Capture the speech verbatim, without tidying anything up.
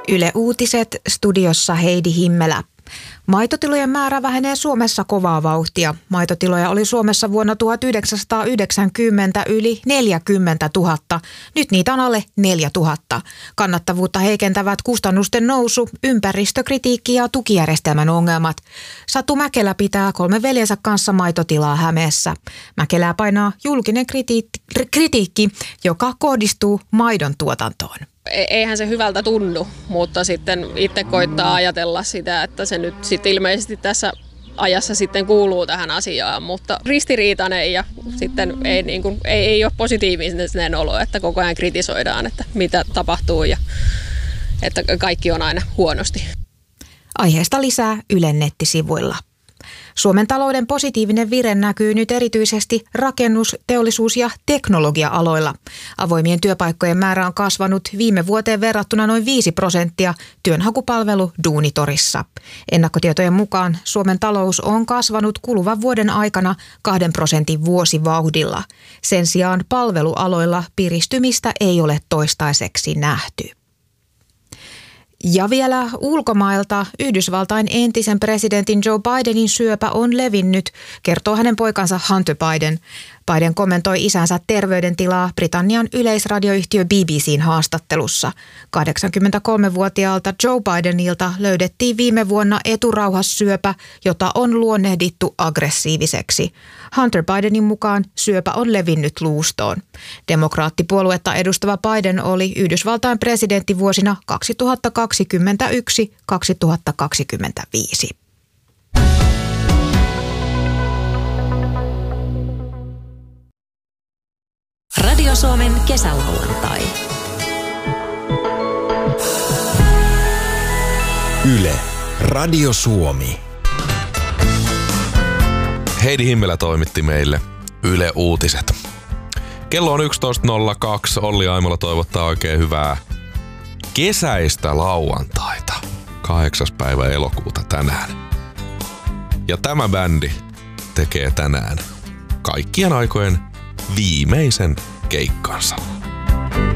Yle Uutiset, studiossa Heidi Himmelä. Maitotilojen määrä vähenee Suomessa kovaa vauhtia. Maitotiloja oli Suomessa vuonna tuhatyhdeksänsataayhdeksänkymmentä yli neljäkymmentätuhatta. Nyt niitä on alle neljätuhatta. Kannattavuutta heikentävät kustannusten nousu, ympäristökritiikki ja tukijärjestelmän ongelmat. Satu Mäkelä pitää kolme veljensä kanssa maitotilaa Hämeessä. Mäkelää painaa julkinen kritiik- kritiikki, joka kohdistuu maidon tuotantoon. Eihän se hyvältä tunnu, mutta sitten itse koittaa ajatella sitä, että se nyt sitten ilmeisesti tässä ajassa sitten kuuluu tähän asiaan, mutta ristiriitainen ja sitten ei, niin kuin, ei, ei ole positiivinen olo, että koko ajan kritisoidaan, että mitä tapahtuu ja että kaikki on aina huonosti. Aiheesta lisää Ylen nettisivuilla. Suomen talouden positiivinen vire näkyy nyt erityisesti rakennus-, teollisuus- ja teknologia-aloilla. Avoimien työpaikkojen määrä on kasvanut viime vuoteen verrattuna noin viisi prosenttia työnhakupalvelu Duunitorissa. Ennakkotietojen mukaan Suomen talous on kasvanut kuluvan vuoden aikana kahden prosentin vuosivauhdilla. Sen sijaan palvelualoilla piristymistä ei ole toistaiseksi nähty. Ja vielä ulkomailta Yhdysvaltain entisen presidentin Joe Bidenin syöpä on levinnyt, kertoo hänen poikansa Hunter Biden. Biden kommentoi isänsä terveydentilaa Britannian yleisradioyhtiö B B C:n haastattelussa. kahdeksankymmentäkolmevuotiaalta Joe Bidenilta löydettiin viime vuonna eturauhassyöpä, jota on luonnehdittu aggressiiviseksi. Hunter Bidenin mukaan syöpä on levinnyt luustoon. Demokraattipuoluetta edustava Biden oli Yhdysvaltain presidentti vuosina kaksituhattakaksikymmentäyksi kaksituhattakaksikymmentäviisi. Radio Suomen kesälauantai. Yle, Radio Suomi. Heidi Himmelä toimitti meille Yle Uutiset. Kello on yksitoista nolla kaksi. Olli Aimola toivottaa oikein hyvää kesäistä lauantaita. kahdeksas päivä elokuuta tänään. Ja tämä bändi tekee tänään kaikkien aikojen viimeisen keikkansa.